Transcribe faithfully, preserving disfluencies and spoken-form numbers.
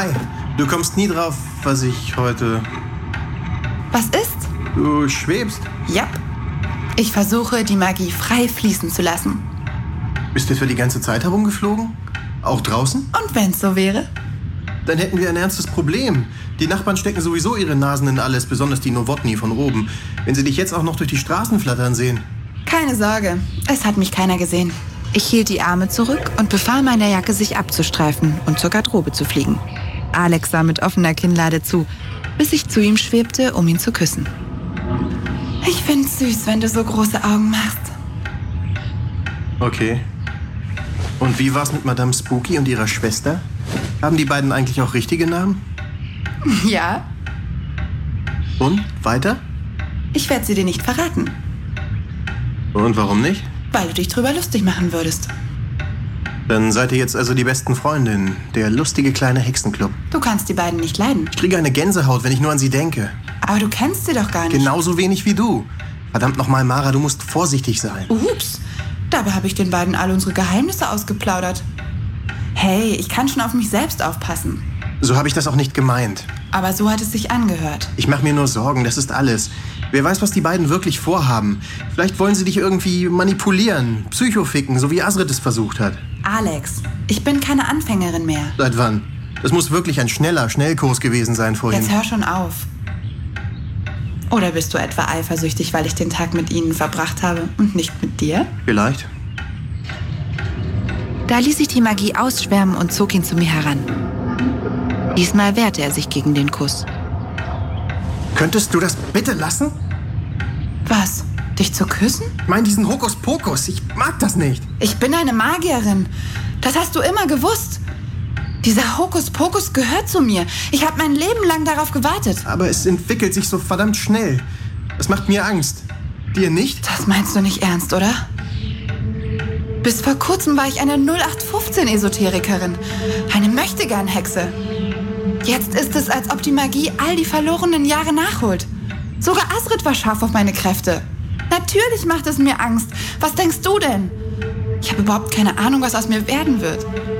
Hi, du kommst nie drauf, was ich heute... Was ist? Du schwebst. Jap. Ich versuche, die Magie frei fließen zu lassen. Bist du etwa die ganze Zeit herumgeflogen? Auch draußen? Und wenn's so wäre? Dann hätten wir ein ernstes Problem. Die Nachbarn stecken sowieso ihre Nasen in alles, besonders die Nowotny von Roben. Wenn sie dich jetzt auch noch durch die Straßen flattern sehen. Keine Sorge, es hat mich keiner gesehen. Ich hielt die Arme zurück und befahl meiner Jacke, sich abzustreifen und zur Garderobe zu fliegen. Alex sah mit offener Kinnlade zu, bis ich zu ihm schwebte, um ihn zu küssen. Ich find's süß, wenn du so große Augen machst. Okay. Und wie war's mit Madame Spooky und ihrer Schwester? Haben die beiden eigentlich auch richtige Namen? Ja. Und? Weiter? Ich werde sie dir nicht verraten. Und warum nicht? Weil du dich drüber lustig machen würdest. Dann seid ihr jetzt also die besten Freundinnen. Der lustige kleine Hexenclub. Du kannst die beiden nicht leiden. Ich kriege eine Gänsehaut, wenn ich nur an sie denke. Aber du kennst sie doch gar nicht. Genauso wenig wie du. Verdammt nochmal, Mara, du musst vorsichtig sein. Ups. Dabei habe ich den beiden all unsere Geheimnisse ausgeplaudert. Hey, ich kann schon auf mich selbst aufpassen. So habe ich das auch nicht gemeint. Aber so hat es sich angehört. Ich mache mir nur Sorgen, das ist alles. Wer weiß, was die beiden wirklich vorhaben. Vielleicht wollen sie dich irgendwie manipulieren, psychoficken, so wie Azrid es versucht hat. Alex, ich bin keine Anfängerin mehr. Seit wann? Das muss wirklich ein schneller Schnellkurs gewesen sein vorhin. Jetzt hör schon auf. Oder bist du etwa eifersüchtig, weil ich den Tag mit ihnen verbracht habe und nicht mit dir? Vielleicht. Da ließ ich die Magie ausschwärmen und zog ihn zu mir heran. Diesmal wehrte er sich gegen den Kuss. Könntest du das bitte lassen? Was? Dich zu küssen? Ich meine diesen Hokuspokus. Ich mag das nicht. Ich bin eine Magierin. Das hast du immer gewusst. Dieser Hokuspokus gehört zu mir. Ich habe mein Leben lang darauf gewartet. Aber es entwickelt sich so verdammt schnell. Das macht mir Angst. Dir nicht? Das meinst du nicht ernst, oder? Bis vor kurzem war ich eine null acht fünfzehn Esoterikerin. Eine Möchtegern-Hexe. Jetzt ist es, als ob die Magie all die verlorenen Jahre nachholt. Sogar Azrid war scharf auf meine Kräfte. Natürlich macht es mir Angst. Was denkst du denn? Ich habe überhaupt keine Ahnung, was aus mir werden wird.